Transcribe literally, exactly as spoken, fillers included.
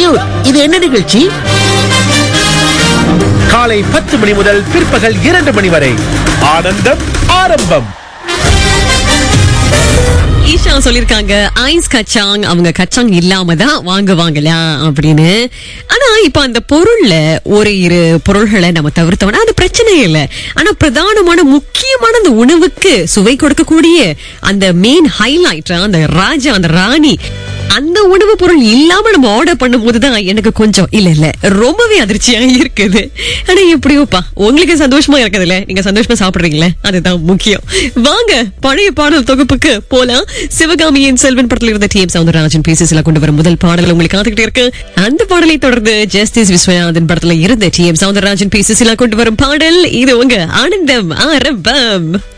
Cute. இது என்ன நிகழ்ச்சி? காலை பத்து மணி முதல் பிற்பகல் இரண்டு மணி வரை ஆனந்தம் ஆரம்பம். ஈஷா சொல்லிருக்காங்க ஐஸ் கச்சாங் அவங்க கச்சாங் இல்லாம தான் வாங்குவாங்களா அப்படின்னு. ஆனா இப்ப அந்த பொருள்ல ஒரு இரு பொருள்களை நம்ம தவிர்த்தோம்னா அது பிரச்சனையே இல்லை. ஆனா பிரதானமான முக்கியமான அந்த உணவுக்கு சுவை கொடுக்கக்கூடிய அந்த மெயின் ஹைலைட், அந்த ராஜா அந்த ராணி, அந்த உணவு பொருள் இல்லாம நம்ம ஆர்டர் பண்ணும் போதுதான் எனக்கு கொஞ்சம் இல்ல இல்ல ரொம்பவே அதிர்ச்சியா இருக்குது. ஆனா எப்படியோப்பா உங்களுக்கு சந்தோஷமா இருக்குதுல்ல, நீங்க சந்தோஷமா சாப்பிடுறீங்களே, அதுதான் முக்கியம். வாங்க பழைய பாடல் தொகுப்புக்கு போலாம். சிவகாமியின் செல்வன் படத்தில் இருந்த டி எம் சவுந்தரராஜன் பேசில கொண்டு வரும் முதல் பாடல் உங்களுக்கு காத்துக்கிட்டே இருக்கு. அந்த பாடலை தொடர்ந்து ஜஸ்டிஸ் விஸ்வநாதன் படத்துல இருந்த டி எம் சவுந்தரராஜன் பேசில கொண்டு வரும் பாடல். இது உங்க ஆனந்தம் ஆரம்பம்.